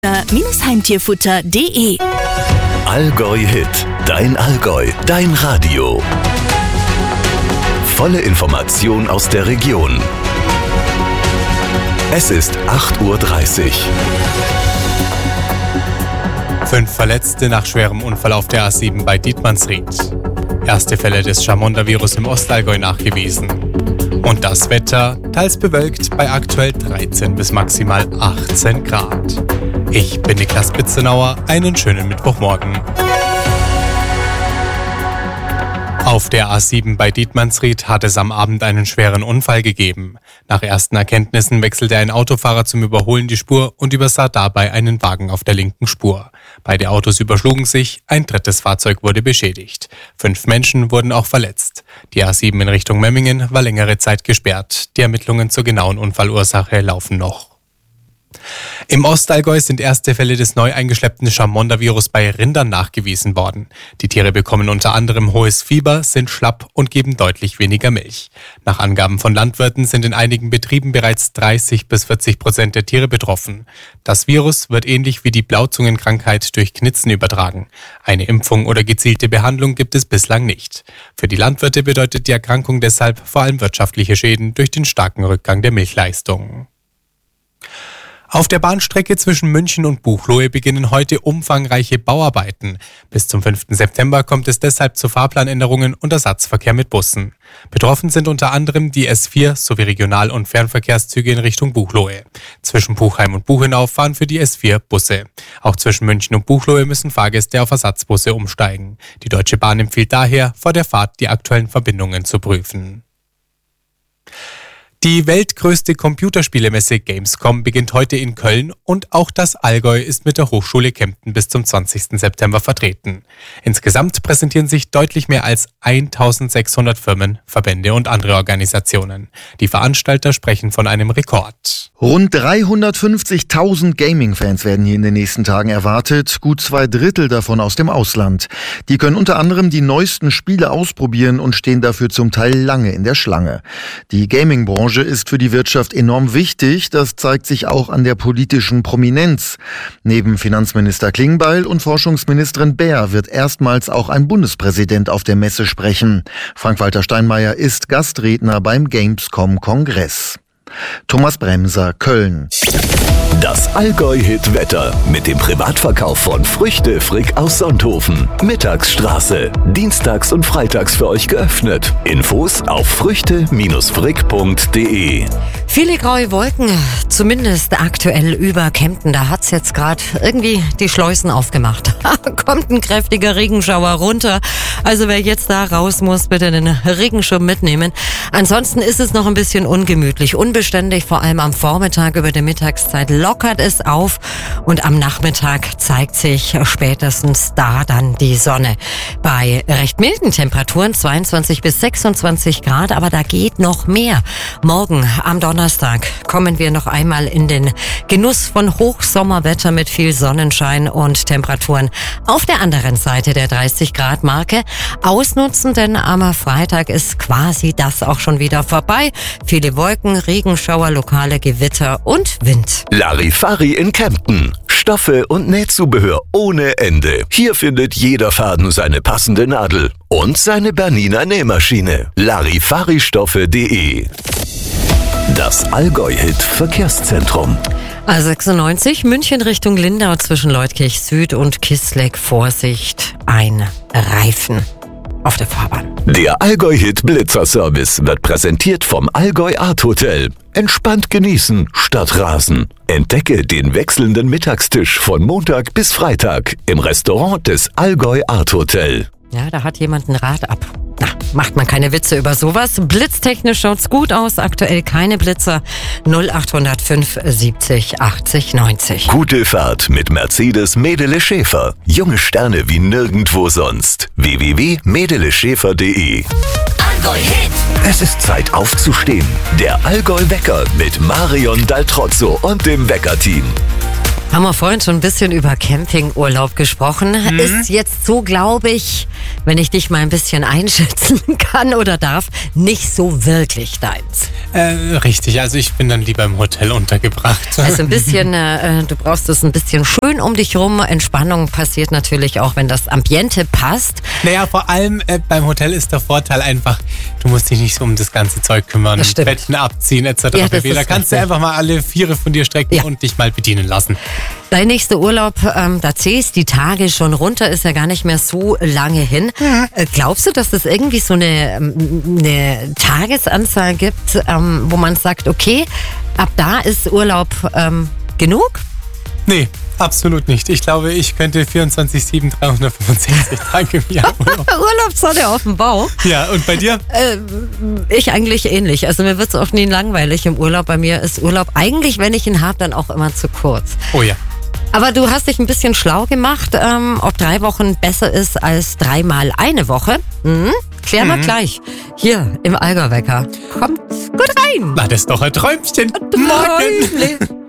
Heimtierfutter.de. Allgäu Hit, dein Allgäu, dein Radio. Volle Information aus der Region. Es ist 8:30 Uhr. 5 Verletzte nach schwerem Unfall auf der A7 bei Dietmannsried. Erste Fälle des Chamonda-Virus im Ostallgäu nachgewiesen. Und das Wetter, teils bewölkt bei aktuell 13 bis maximal 18 Grad. Ich bin Niklas Bitzenauer, einen schönen Mittwochmorgen. Auf der A7 bei Dietmannsried hat es am Abend einen schweren Unfall gegeben. Nach ersten Erkenntnissen wechselte ein Autofahrer zum Überholen die Spur und übersah dabei einen Wagen auf der linken Spur. Beide Autos überschlugen sich, ein drittes Fahrzeug wurde beschädigt. 5 Menschen wurden auch verletzt. Die A7 in Richtung Memmingen war längere Zeit gesperrt. Die Ermittlungen zur genauen Unfallursache laufen noch. Im Ostallgäu sind erste Fälle des neu eingeschleppten Chamonda-Virus bei Rindern nachgewiesen worden. Die Tiere bekommen unter anderem hohes Fieber, sind schlapp und geben deutlich weniger Milch. Nach Angaben von Landwirten sind in einigen Betrieben bereits 30-40% der Tiere betroffen. Das Virus wird ähnlich wie die Blauzungenkrankheit durch Knitzen übertragen. Eine Impfung oder gezielte Behandlung gibt es bislang nicht. Für die Landwirte bedeutet die Erkrankung deshalb vor allem wirtschaftliche Schäden durch den starken Rückgang der Milchleistung. Auf der Bahnstrecke zwischen München und Buchloe beginnen heute umfangreiche Bauarbeiten. Bis zum 5. September kommt es deshalb zu Fahrplanänderungen und Ersatzverkehr mit Bussen. Betroffen sind unter anderem die S4 sowie Regional- und Fernverkehrszüge in Richtung Buchloe. Zwischen Puchheim und Buchenau fahren für die S4 Busse. Auch zwischen München und Buchloe müssen Fahrgäste auf Ersatzbusse umsteigen. Die Deutsche Bahn empfiehlt daher, vor der Fahrt die aktuellen Verbindungen zu prüfen. Die weltgrößte Computerspielemesse Gamescom beginnt heute in Köln und auch das Allgäu ist mit der Hochschule Kempten bis zum 20. September vertreten. Insgesamt präsentieren sich deutlich mehr als 1600 Firmen, Verbände und andere Organisationen. Die Veranstalter sprechen von einem Rekord. Rund 350.000 Gaming-Fans werden hier in den nächsten Tagen erwartet, gut 2/3 davon aus dem Ausland. Die können unter anderem die neuesten Spiele ausprobieren und stehen dafür zum Teil lange in der Schlange. Die Gaming-Branche ist für die Wirtschaft enorm wichtig, das zeigt sich auch an der politischen Prominenz. Neben Finanzminister Klingbeil und Forschungsministerin Baer wird erstmals auch ein Bundespräsident auf der Messe sprechen. Frank-Walter Steinmeier ist Gastredner beim Gamescom-Kongress. Thomas Bremser, Köln. Das Allgäu-Hit-Wetter mit dem Privatverkauf von Früchte Frick aus Sonthofen. Mittagsstraße. Dienstags und freitags für euch geöffnet. Infos auf früchte-frick.de. Viele graue Wolken, zumindest aktuell über Kempten. Da hat's jetzt gerade irgendwie die Schleusen aufgemacht. Kommt ein kräftiger Regenschauer runter. Also wer jetzt da raus muss, bitte den Regenschirm mitnehmen. Ansonsten ist es noch ein bisschen ungemütlich, unbeständig, vor allem am Vormittag über der Mittagszeit lockert es auf und am Nachmittag zeigt sich spätestens da dann die Sonne. Bei recht milden Temperaturen 22 bis 26 Grad, aber da geht noch mehr. Morgen am Donnerstag kommen wir noch einmal in den Genuss von Hochsommerwetter mit viel Sonnenschein und Temperaturen auf der anderen Seite der 30 Grad Marke ausnutzen, denn am Freitag ist quasi das auch schon wieder vorbei. Viele Wolken, Regenschauer, lokale Gewitter und Wind. Larifari in Kempten. Stoffe und Nähzubehör ohne Ende. Hier findet jeder Faden seine passende Nadel und seine Bernina Nähmaschine. Larifaristoffe.de. Das Allgäu-Hit Verkehrszentrum. A96 München Richtung Lindau zwischen Leutkirch Süd und Kisleck. Vorsicht, ein Reifen auf der Fahrbahn. Der Allgäu-Hit Blitzerservice wird präsentiert vom Allgäu Art Hotel. Entspannt genießen statt rasen. Entdecke den wechselnden Mittagstisch von Montag bis Freitag im Restaurant des Allgäu Art Hotel. Ja, da hat jemand ein Rad ab. Na, macht man keine Witze über sowas. Blitztechnisch schaut's gut aus. Aktuell keine Blitzer. 0805 70 80 90. Gute Fahrt mit Mercedes Medele Schäfer. Junge Sterne wie nirgendwo sonst. www.medeleschäfer.de. Allgäu Hit. Es ist Zeit aufzustehen. Der Allgäu Wecker mit Marion Daltrozzo und dem Wecker-Team. Haben wir vorhin schon ein bisschen über Campingurlaub gesprochen. Ist jetzt so, glaube ich, wenn ich dich mal ein bisschen einschätzen kann oder darf, nicht so wirklich deins. Richtig, also ich bin dann lieber im Hotel untergebracht. Also ein bisschen, du brauchst es ein bisschen schön um dich rum. Entspannung passiert natürlich auch, wenn das Ambiente passt. Naja, vor allem beim Hotel ist der Vorteil einfach, du musst dich nicht so um das ganze Zeug kümmern, Das stimmt. Betten abziehen etc. Ja, das Da ist kannst du richtig. einfach mal alle Viere von dir strecken Ja. und dich mal bedienen lassen. Dein nächster Urlaub, da zählst die Tage schon runter, ist ja gar nicht mehr so lange hin. Glaubst du, dass es irgendwie so eine Tagesanzahl gibt, wo man sagt, okay, ab da ist Urlaub genug? Nee, absolut nicht. Ich glaube, ich könnte 24/7, 365 Tage im Jahr Urlaub. Urlaubssonne auf dem Bauch. Ja, und bei dir? Ich eigentlich ähnlich. Also mir wird es auch nie langweilig im Urlaub. Bei mir ist Urlaub eigentlich, wenn ich ihn habe, dann auch immer zu kurz. Oh ja. Aber du hast dich ein bisschen schlau gemacht, ob 3 Wochen besser ist als 3 mal eine Woche. Klären wir gleich. Hier im Allgäu-Wecker. Kommt gut rein. Na, das ist doch ein Träumchen. Morgen. Träumle.